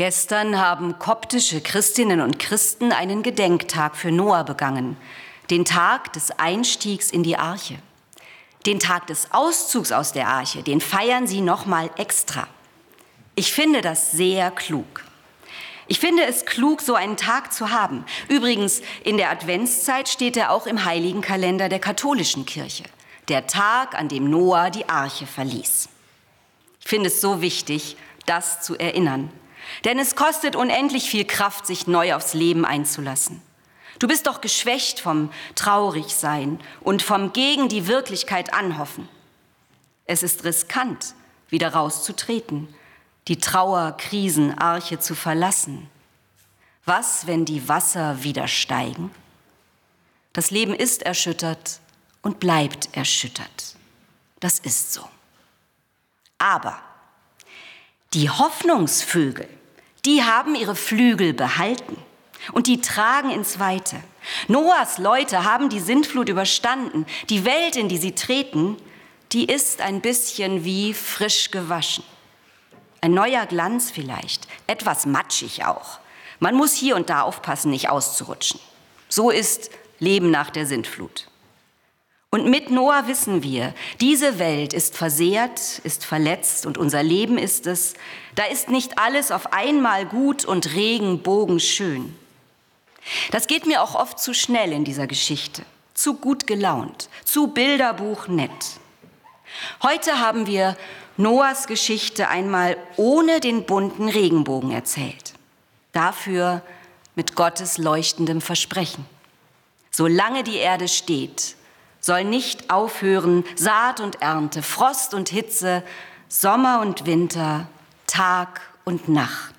Gestern haben koptische Christinnen und Christen einen Gedenktag für Noah begangen, den Tag des Einstiegs in die Arche. Den Tag des Auszugs aus der Arche, den feiern sie nochmal extra. Ich finde das sehr klug. Ich finde es klug, so einen Tag zu haben. Übrigens, in der Adventszeit steht er auch im heiligen Kalender der katholischen Kirche. Der Tag, an dem Noah die Arche verließ. Ich finde es so wichtig, das zu erinnern. Denn es kostet unendlich viel Kraft, sich neu aufs Leben einzulassen. Du bist doch geschwächt vom Traurigsein und vom gegen die Wirklichkeit anhoffen. Es ist riskant, wieder rauszutreten, die Trauerkrisenarche zu verlassen. Was, wenn die Wasser wieder steigen? Das Leben ist erschüttert und bleibt erschüttert. Das ist so. Aber die Hoffnungsvögel, die haben ihre Flügel behalten und die tragen ins Weite. Noahs Leute haben die Sintflut überstanden. Die Welt, in die sie treten, die ist ein bisschen wie frisch gewaschen. Ein neuer Glanz vielleicht, etwas matschig auch. Man muss hier und da aufpassen, nicht auszurutschen. So ist Leben nach der Sintflut. Und mit Noah wissen wir, diese Welt ist versehrt, ist verletzt und unser Leben ist es. Da ist nicht alles auf einmal gut und regenbogenschön. Das geht mir auch oft zu schnell in dieser Geschichte, zu gut gelaunt, zu Bilderbuch nett. Heute haben wir Noahs Geschichte einmal ohne den bunten Regenbogen erzählt. Dafür mit Gottes leuchtendem Versprechen. Solange die Erde steht, soll nicht aufhören Saat und Ernte, Frost und Hitze, Sommer und Winter, Tag und Nacht.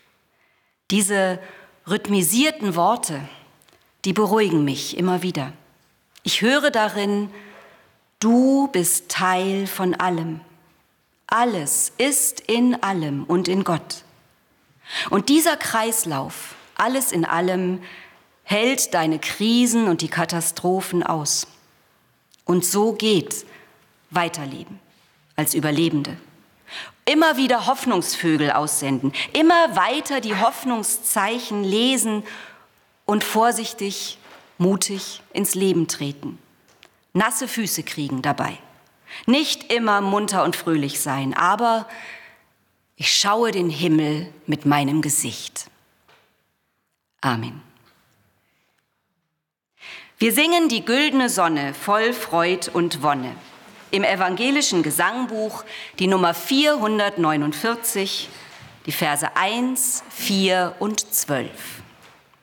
Diese rhythmisierten Worte, die beruhigen mich immer wieder. Ich höre darin, du bist Teil von allem. Alles ist in allem und in Gott. Und dieser Kreislauf, alles in allem, hält deine Krisen und die Katastrophen aus. Und so geht Weiterleben als Überlebende. Immer wieder Hoffnungsvögel aussenden, immer weiter die Hoffnungszeichen lesen und vorsichtig, mutig ins Leben treten. Nasse Füße kriegen dabei. Nicht immer munter und fröhlich sein, aber ich schaue den Himmel mit meinem Gesicht. Amen. Wir singen die güldene Sonne voll Freud und Wonne. Im evangelischen Gesangbuch die Nummer 449, die Verse 1, 4 und 12.